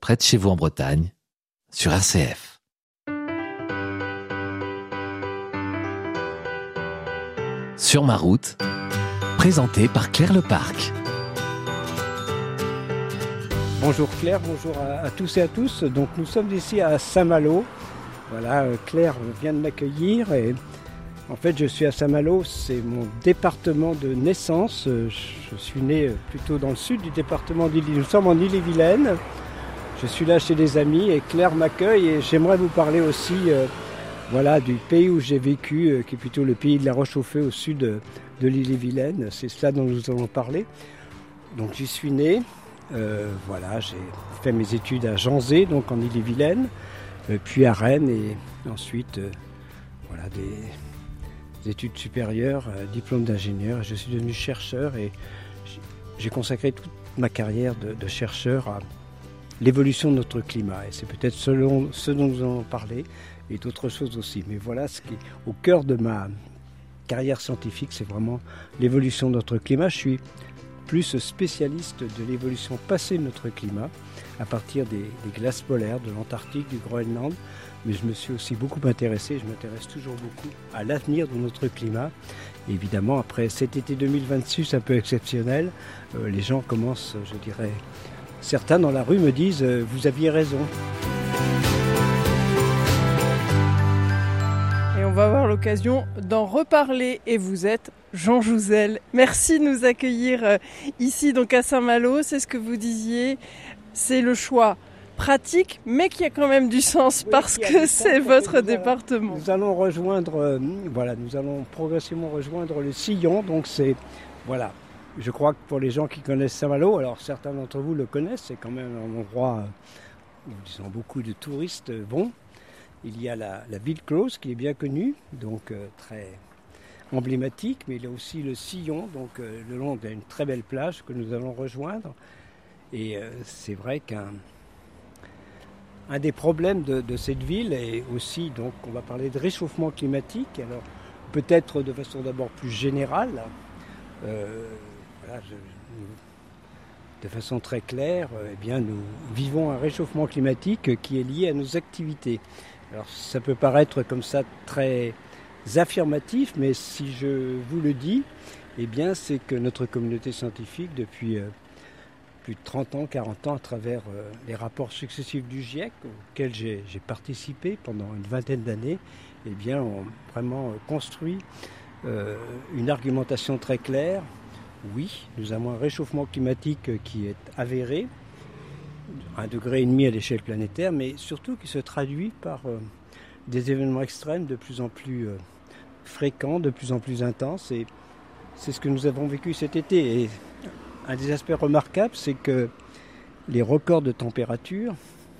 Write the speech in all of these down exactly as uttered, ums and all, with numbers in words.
près de chez vous en Bretagne, sur R C F. Sur ma route, présenté par Claire Leparc. Bonjour Claire, bonjour à, à tous et à tous. Donc nous sommes ici à Saint-Malo. Voilà, Claire vient de m'accueillir et en fait je suis à Saint-Malo, c'est mon département de naissance. Je suis né plutôt dans le sud du département d'Ille. Nous sommes en Ille-et-Vilaine. Je suis là chez des amis et Claire m'accueille et j'aimerais vous parler aussi euh, voilà, du pays où j'ai vécu, euh, qui est plutôt le pays de la Roche-au-Feu au sud de, de l'Ille-et-Vilaine. C'est cela dont nous allons parler. Donc j'y suis né. Euh, voilà, j'ai fait mes études à Janzé, donc en Ille-et-Vilaine, euh, puis à Rennes et ensuite euh, voilà, des, des études supérieures, euh, diplôme d'ingénieur. Je suis devenu chercheur et j'ai consacré toute ma carrière de, de chercheur à l'évolution de notre climat. Et c'est peut-être selon ce dont nous allons parler et d'autres choses aussi. Mais voilà, ce qui est au cœur de ma carrière scientifique, c'est vraiment l'évolution de notre climat. Je suis plus spécialiste de l'évolution passée de notre climat, à partir des, des glaces polaires, de l'Antarctique, du Groenland, mais je me suis aussi beaucoup intéressé, je m'intéresse toujours beaucoup à l'avenir de notre climat. Et évidemment, après cet été deux mille vingt-six un peu exceptionnel, euh, les gens commencent, je dirais, certains dans la rue me disent euh, « vous aviez raison ». On va avoir l'occasion d'en reparler et vous êtes Jean Jouzel. Merci de nous accueillir ici donc à Saint-Malo. C'est ce que vous disiez, c'est le choix pratique mais qui a quand même du sens oui, parce que c'est votre département. Nous allons rejoindre, euh, voilà, nous allons progressivement rejoindre le Sillon. Donc c'est, voilà, je crois que pour les gens qui connaissent Saint-Malo, alors certains d'entre vous le connaissent, c'est quand même un endroit où disons, beaucoup de touristes vont. Il y a la, la ville close qui est bien connue, donc euh, très emblématique, mais il y a aussi le Sillon, donc euh, le long d'une très belle plage que nous allons rejoindre. Et euh, c'est vrai qu'un un des problèmes de, de cette ville est aussi, donc on va parler de réchauffement climatique, alors peut-être de façon d'abord plus générale, euh, voilà, je, de façon très claire, eh bien, nous vivons un réchauffement climatique qui est lié à nos activités. Alors ça peut paraître comme ça très affirmatif, mais si je vous le dis, eh bien, c'est que notre communauté scientifique, depuis euh, plus de trente ans, quarante ans, à travers euh, les rapports successifs du GIEC, auxquels j'ai, j'ai participé pendant une vingtaine d'années, eh bien, ont vraiment construit euh, une argumentation très claire. Oui, nous avons un réchauffement climatique qui est avéré, un degré et demi à l'échelle planétaire, mais surtout qui se traduit par euh, des événements extrêmes de plus en plus euh, fréquents, de plus en plus intenses. Et c'est ce que nous avons vécu cet été. Et un des aspects remarquables, c'est que les records de température,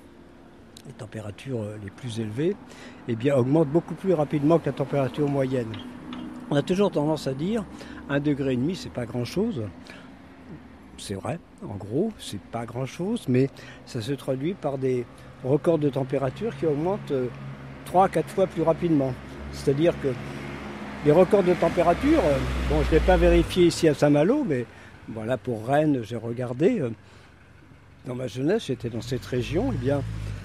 les températures les plus élevées, eh bien, augmentent beaucoup plus rapidement que la température moyenne. On a toujours tendance à dire un degré et demi, c'est pas grand-chose. C'est vrai, en gros, c'est pas grand-chose, mais ça se traduit par des records de température qui augmentent trois à quatre fois plus rapidement. C'est-à-dire que les records de température, bon, je ne l'ai pas vérifié ici à Saint-Malo, mais voilà, pour Rennes, j'ai regardé. Dans ma jeunesse, j'étais dans cette région, eh bien,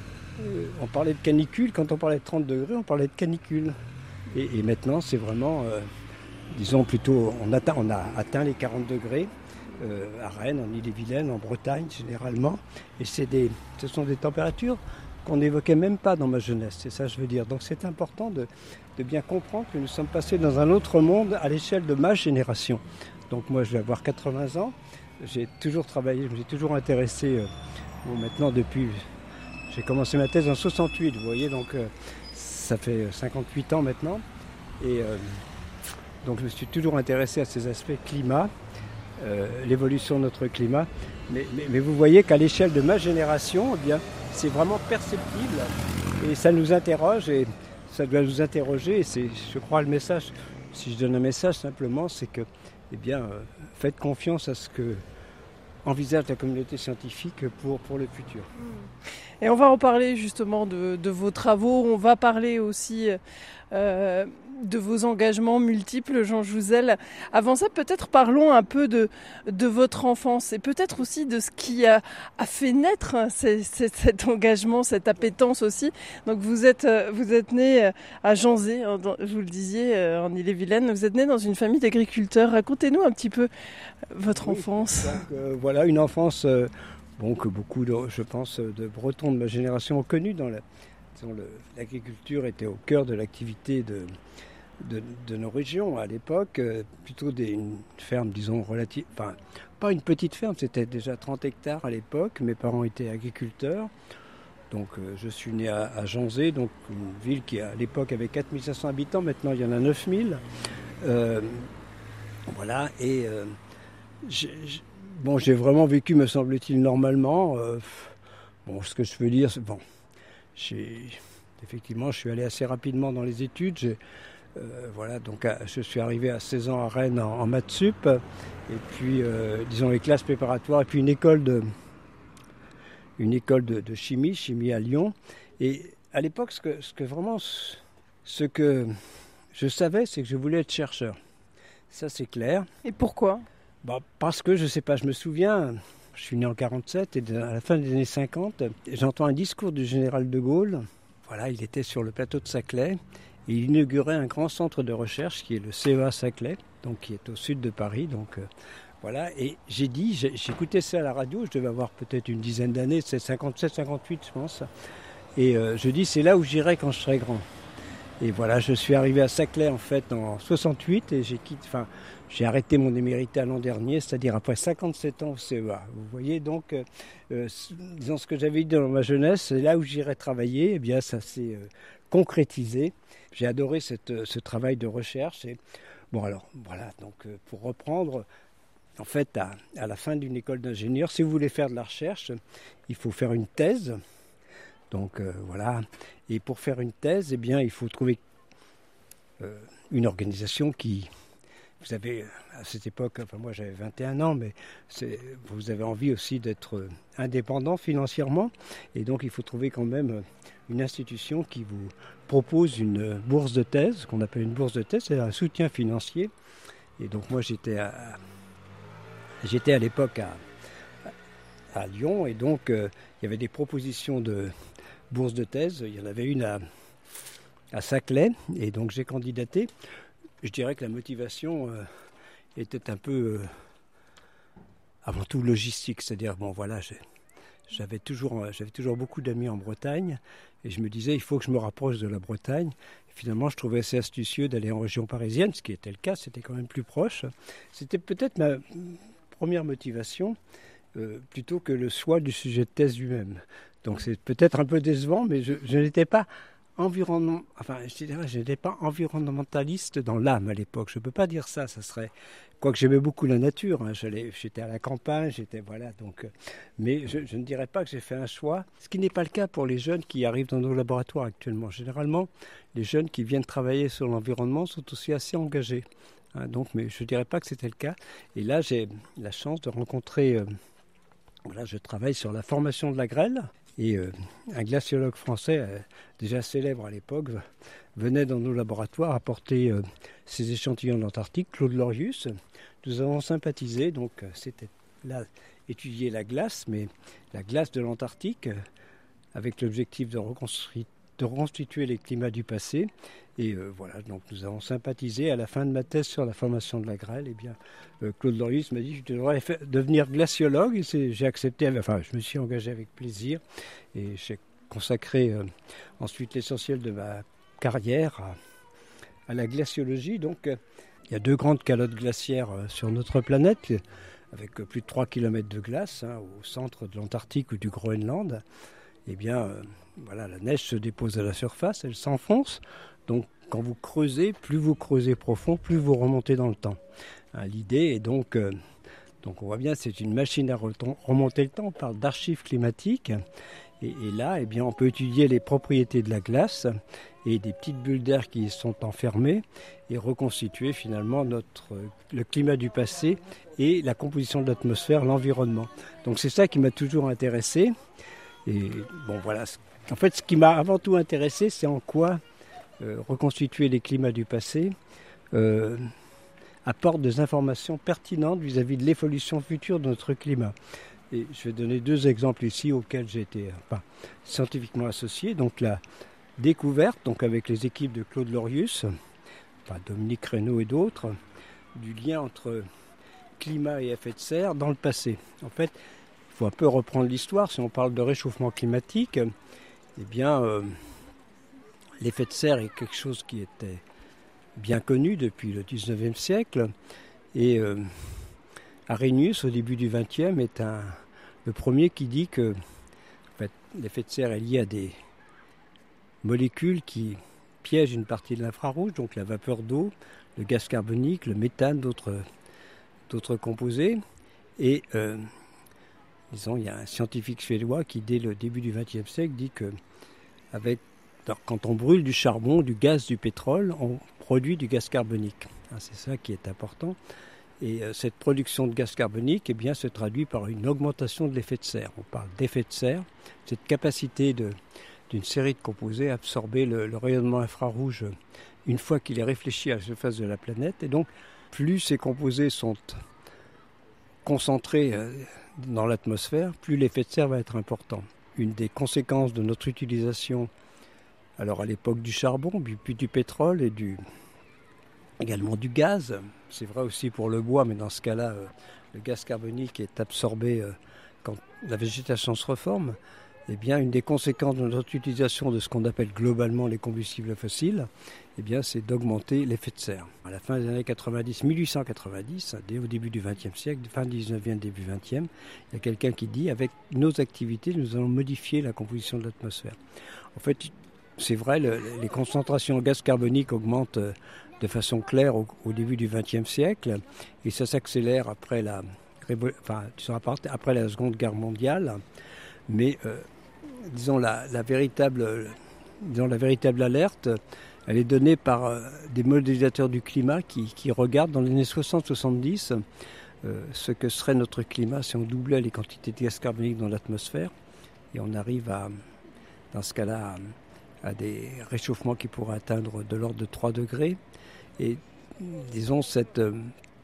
on parlait de canicule. Quand on parlait de trente degrés, on parlait de canicule. Et, et maintenant, c'est vraiment, euh, disons plutôt, on, atteint, on a atteint les quarante degrés. Euh, à Rennes, en Ille-et-Vilaine, en Bretagne généralement. Et c'est des, ce sont des températures qu'on n'évoquait même pas dans ma jeunesse, c'est ça que je veux dire. Donc c'est important de, de bien comprendre que nous sommes passés dans un autre monde à l'échelle de ma génération. Donc moi je vais avoir quatre-vingts ans, j'ai toujours travaillé, je me suis toujours intéressé, euh, bon, maintenant depuis, j'ai commencé ma thèse en soixante-huit, vous voyez, donc euh, ça fait cinquante-huit ans maintenant. Et euh, donc je me suis toujours intéressé à ces aspects climat, Euh, l'évolution de notre climat, mais, mais, mais vous voyez qu'à l'échelle de ma génération, eh bien, c'est vraiment perceptible et ça nous interroge et ça doit nous interroger. Et c'est, je crois, le message. Si je donne un message simplement, c'est que, eh bien, euh, faites confiance à ce que envisage la communauté scientifique pour, pour le futur. Et on va en parler justement de, de vos travaux. On va parler aussi euh, de vos engagements multiples, Jean Jouzel. Avant ça, peut-être parlons un peu de, de votre enfance et peut-être aussi de ce qui a, a fait naître c'est, c'est, cet engagement, cette appétence aussi. Donc vous êtes, vous êtes né à Janzé, vous le disiez, en Ille-et-Vilaine. Vous êtes né dans une famille d'agriculteurs. Racontez-nous un petit peu votre oui, enfance. Donc, euh, voilà, une enfance euh, bon, que beaucoup, de, je pense, de Bretons de ma génération ont connue dans la... Le, l'agriculture était au cœur de l'activité de, de, de nos régions à l'époque, euh, plutôt des, une ferme, disons, relative, enfin, pas une petite ferme, c'était déjà trente hectares à l'époque. Mes parents étaient agriculteurs, donc euh, je suis né à, à Janzé, donc une ville qui à l'époque avait quatre mille cinq cents habitants, maintenant il y en a neuf mille. Euh, voilà, et euh, j'ai, j'ai, bon, j'ai vraiment vécu, me semble-t-il, normalement. Euh, bon, ce que je peux dire, c'est bon. J'ai, effectivement, je suis allé assez rapidement dans les études. J'ai, euh, voilà, donc à, je suis arrivé à seize ans à Rennes en, en maths sup, et puis, euh, disons, les classes préparatoires, et puis une école de, une école de, de chimie, chimie à Lyon. Et à l'époque, ce que, ce que vraiment, ce que je savais, c'est que je voulais être chercheur. Ça, c'est clair. Et pourquoi ? Bah, parce que, je ne sais pas, je me souviens... Je suis né en quarante-sept et à la fin des années cinquante, j'entends un discours du général de Gaulle. Voilà, il était sur le plateau de Saclay et il inaugurait un grand centre de recherche qui est le C E A Saclay, donc qui est au sud de Paris. Donc euh, voilà, et j'ai dit, j'ai, j'écoutais ça à la radio, je devais avoir peut-être une dizaine d'années, c'est cinquante-sept cinquante-huit je pense. Et euh, je dis, c'est là où j'irai quand je serai grand. Et voilà, je suis arrivé à Saclay en fait en soixante-huit et j'ai quitté, enfin, j'ai arrêté mon émérita l'an dernier, c'est-à-dire après cinquante-sept ans au C E A. Vous voyez donc, euh, euh, disons ce que j'avais dit dans ma jeunesse, c'est là où j'irai travailler, eh bien ça s'est euh, concrétisé. J'ai adoré cette, ce travail de recherche. Et, bon alors, voilà, donc euh, pour reprendre, en fait, à, à la fin d'une école d'ingénieur, si vous voulez faire de la recherche, il faut faire une thèse. Donc euh, voilà, et pour faire une thèse, eh bien, il faut trouver euh, une organisation qui, vous avez à cette époque, enfin moi j'avais vingt et un ans, mais c'est, vous avez envie aussi d'être indépendant financièrement, et donc il faut trouver quand même une institution qui vous propose une bourse de thèse, qu'on appelle une bourse de thèse, c'est un soutien financier. Et donc moi j'étais à, j'étais à l'époque à, à Lyon, et donc euh, il y avait des propositions de bourse de thèse, il y en avait une à, à Saclay, et donc j'ai candidaté. Je dirais que la motivation euh, était un peu, euh, avant tout, logistique, c'est-à-dire, bon voilà, j'ai, j'avais, toujours, j'avais toujours beaucoup d'amis en Bretagne, et je me disais, il faut que je me rapproche de la Bretagne. Et finalement, je trouvais assez astucieux d'aller en région parisienne, ce qui était le cas, c'était quand même plus proche. C'était peut-être ma première motivation, euh, plutôt que le choix du sujet de thèse lui-même. Donc c'est peut-être un peu décevant, mais je, je n'étais pas environnement, enfin je dirais, je n'étais pas environnementaliste dans l'âme à l'époque. Je ne peux pas dire ça, ça serait. Quoique j'aimais beaucoup la nature, hein, j'allais, j'étais à la campagne, j'étais voilà donc. Mais je, je ne dirais pas que j'ai fait un choix, ce qui n'est pas le cas pour les jeunes qui arrivent dans nos laboratoires actuellement. Généralement, les jeunes qui viennent travailler sur l'environnement sont aussi assez engagés. Hein, donc, mais je ne dirais pas que c'était le cas. Et là, j'ai la chance de rencontrer. Euh, voilà, je travaille sur la formation de la grêle. Et euh, un glaciologue français, euh, déjà célèbre à l'époque, venait dans nos laboratoires apporter euh, ses échantillons de l'Antarctique, Claude Lorius. Nous avons sympathisé, donc euh, c'était là étudier la glace, mais la glace de l'Antarctique, euh, avec l'objectif de, reconstru- de reconstituer les climats du passé. Et euh, voilà, donc nous avons sympathisé. À la fin de ma thèse sur la formation de la grêle, eh bien, euh, Claude Lorius m'a dit que je devrais faire, devenir glaciologue. Et c'est, j'ai accepté, enfin, je me suis engagé avec plaisir. Et j'ai consacré euh, ensuite l'essentiel de ma carrière à, à la glaciologie. Donc, euh, il y a deux grandes calottes glaciaires euh, sur notre planète, avec euh, plus de trois kilomètres de glace, hein, au centre de l'Antarctique ou du Groenland. Eh bien, euh, voilà, la neige se dépose à la surface, elle s'enfonce. Donc, quand vous creusez, plus vous creusez profond, plus vous remontez dans le temps. Hein, l'idée est donc, euh, donc, on voit bien, c'est une machine à remonter le temps. On parle d'archives climatiques. Et, et là, eh bien, on peut étudier les propriétés de la glace et des petites bulles d'air qui y sont enfermées et reconstituer finalement notre, le climat du passé et la composition de l'atmosphère, l'environnement. Donc, c'est ça qui m'a toujours intéressé. Et bon, voilà. En fait, ce qui m'a avant tout intéressé, c'est en quoi euh, reconstituer les climats du passé, euh, apporte des informations pertinentes vis-à-vis de l'évolution future de notre climat. Et je vais donner deux exemples ici auxquels j'ai été enfin, scientifiquement associé. Donc la découverte, donc avec les équipes de Claude Lorius, enfin Dominique Reynaud et d'autres, du lien entre climat et effet de serre dans le passé. En fait, il faut un peu reprendre l'histoire. Si on parle de réchauffement climatique, eh bien, euh, l'effet de serre est quelque chose qui était bien connu depuis le dix-neuvième siècle. Et euh, Arrhenius, au début du vingtième, est un, le premier qui dit que en fait, l'effet de serre est lié à des molécules qui piègent une partie de l'infrarouge, donc la vapeur d'eau, le gaz carbonique, le méthane, d'autres, d'autres composés. Et euh, disons, il y a un scientifique suédois qui, dès le début du vingtième siècle, dit que avec, alors, quand on brûle du charbon, du gaz, du pétrole, on produit du gaz carbonique. C'est ça qui est important. Et euh, cette production de gaz carbonique eh bien, se traduit par une augmentation de l'effet de serre. On parle d'effet de serre, cette capacité de, d'une série de composés à absorber le, le rayonnement infrarouge une fois qu'il est réfléchi à la surface de la planète. Et donc, plus ces composés sont concentrés euh, dans l'atmosphère, plus l'effet de serre va être important. Une des conséquences de notre utilisation, alors à l'époque du charbon, puis du pétrole et du, également du gaz, c'est vrai aussi pour le bois, mais dans ce cas-là, euh, le gaz carbonique est absorbé euh, quand la végétation se reforme, eh bien, une des conséquences de notre utilisation de ce qu'on appelle globalement les combustibles fossiles, eh bien, c'est d'augmenter l'effet de serre. À la fin des années quatre-vingt-dix, mille huit cent quatre-vingt-dix, dès au début du vingtième siècle, fin dix-neuvième, début vingtième, il y a quelqu'un qui dit, avec nos activités, nous allons modifier la composition de l'atmosphère. En fait, c'est vrai, le, les concentrations en gaz carbonique augmentent de façon claire au, au début du vingtième siècle, et ça s'accélère après la, enfin, après la Seconde Guerre mondiale, mais euh, disons la, la véritable, disons la véritable alerte, elle est donnée par euh, des modélisateurs du climat qui, qui regardent dans les années soixante soixante-dix euh, ce que serait notre climat si on doublait les quantités de gaz carbonique dans l'atmosphère, et on arrive à, dans ce cas-là, à, à des réchauffements qui pourraient atteindre de l'ordre de trois degrés. Et disons, cette, euh,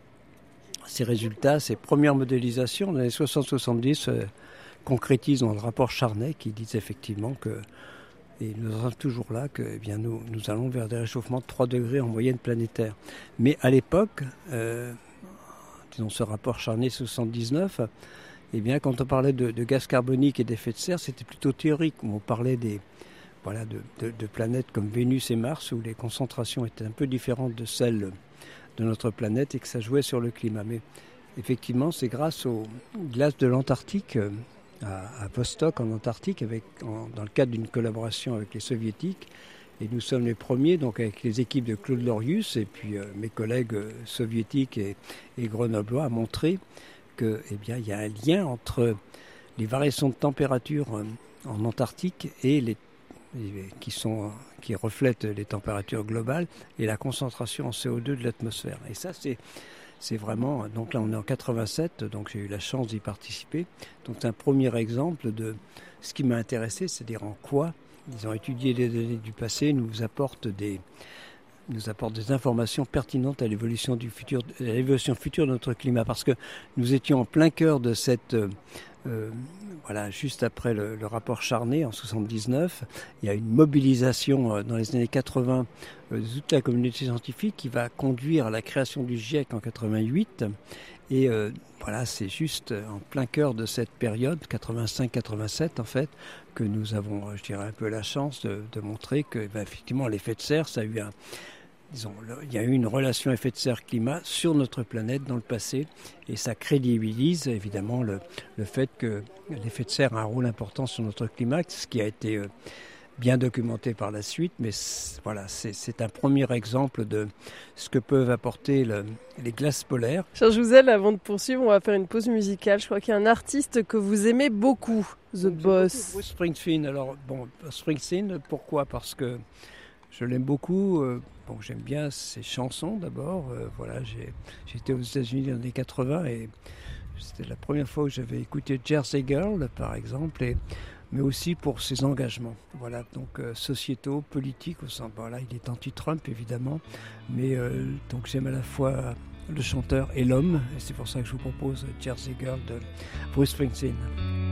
ces résultats, ces premières modélisations dans les années soixante soixante-dix euh, concrétisent dans le rapport Charnay qui dit effectivement que, et nous sommes toujours là, que eh bien, nous, nous allons vers des réchauffements de trois degrés en moyenne planétaire. Mais à l'époque, euh, disons ce rapport Charnay soixante-dix-neuf, eh bien, quand on parlait de, de gaz carbonique et d'effet de serre, c'était plutôt théorique. On parlait des Voilà, de, de, de planètes comme Vénus et Mars, où les concentrations étaient un peu différentes de celles de notre planète et que ça jouait sur le climat. Mais effectivement, c'est grâce aux glaces de l'Antarctique, à, à Vostok en Antarctique, avec, en, dans le cadre d'une collaboration avec les Soviétiques. Et nous sommes les premiers, donc avec les équipes de Claude Lorius et puis euh, mes collègues euh, soviétiques et, et grenoblois, à montrer que, eh bien, il y a un lien entre les variations de température euh, en Antarctique et les qui, sont, qui reflètent les températures globales et la concentration en C O deux de l'atmosphère. Et ça, c'est, c'est vraiment... Donc là, on est en quatre-vingt-sept, donc j'ai eu la chance d'y participer. Donc c'est un premier exemple de ce qui m'a intéressé, c'est-à-dire en quoi, ils ont étudié les données du passé, nous apportent des, nous apportent des informations pertinentes à l'évolution, du futur, à l'évolution future de notre climat. Parce que nous étions en plein cœur de cette... Euh, voilà, juste après le, le rapport Charnay en soixante-dix-neuf, il y a une mobilisation euh, dans les années quatre-vingts euh, de toute la communauté scientifique qui va conduire à la création du GIEC en quatre-vingt-huit. Et euh, voilà, c'est juste en plein cœur de cette période, quatre-vingt-cinq quatre-vingt-sept en fait, que nous avons, je dirais, un peu la chance de, de montrer que, ben, effectivement, l'effet de serre, ça a eu un... Disons, il y a eu une relation effet de serre-climat sur notre planète dans le passé et ça crédibilise évidemment le, le fait que l'effet de serre a un rôle important sur notre climat, ce qui a été euh, bien documenté par la suite, mais c'est, voilà, c'est, c'est un premier exemple de ce que peuvent apporter le, les glaces polaires. Cher Jouzel, avant de poursuivre, on va faire une pause musicale. Je crois qu'il y a un artiste que vous aimez beaucoup, The Donc, Boss. Bruce Springsteen. Alors, bon, Springsteen, pourquoi ? Parce que je l'aime beaucoup. Euh, bon, j'aime bien ses chansons d'abord. Euh, voilà, j'ai, j'étais aux États-Unis dans les années quatre-vingts et c'était la première fois que j'avais écouté Jersey Girl, par exemple. Et mais aussi pour ses engagements, voilà, donc euh, sociétaux, politiques, au sens, voilà, il est anti-Trump évidemment, mais euh, donc j'aime à la fois le chanteur et l'homme, et c'est pour ça que je vous propose Jersey Girl de Bruce Springsteen.